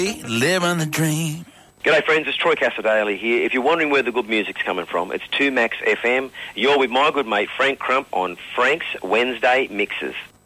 living the dream. G'day friends, it's Troy Casadale here. If you're wondering where the good music's coming from, it's 2Max FM. You're with my good mate Frank Crump on Frank's Wednesday Mixes.